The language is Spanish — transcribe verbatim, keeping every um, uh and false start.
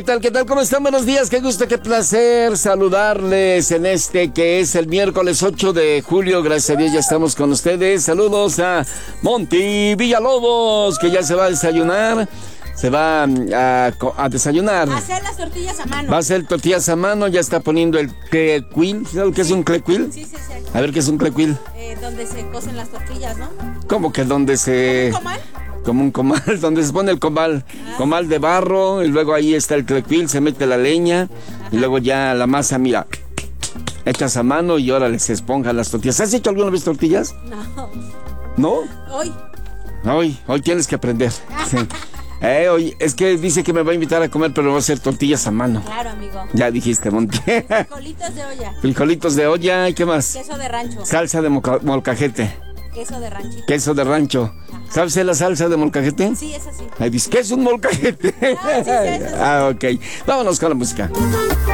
¿Qué tal? ¿Qué tal? ¿Cómo están? Buenos días, qué gusto, qué placer saludarles en este que es el miércoles ocho de julio. Gracias a Dios ya estamos con ustedes. Saludos a Monty Villalobos, que ya se va a desayunar. Se va a, a desayunar. A hacer las tortillas a mano. Va a hacer tortillas a mano, ya está poniendo el clequil. ¿Sabes lo que es un clequil? Sí, sí, sí. A ver qué es un clequil. Eh, donde se cocen las tortillas, ¿no? ¿Cómo que donde se...? ¿Un comal? Como un comal, donde se pone el comal, ah. comal de barro, y luego ahí está el clequil, se mete la leña, ajá, y luego ya la masa, mira, echas a mano y órale, se esponjan las tortillas. ¿Has hecho alguna vez tortillas? No. ¿No? Hoy. Hoy, hoy tienes que aprender. Sí. Eh, hoy, es que dice que me va a invitar a comer, pero va a hacer tortillas a mano. Claro, amigo. Ya dijiste, Monty. Frijolitos de olla. Frijolitos de olla, ¿y qué más? Queso de rancho. Salsa de moca- molcajete. Queso de ranchito. Queso de rancho. Ajá. ¿Sabes la salsa de molcajete? Sí, esa sí. Ahí dice, ¿qué es un molcajete? Ah, sí, sí, sí. Ah, ok. Vámonos con la música.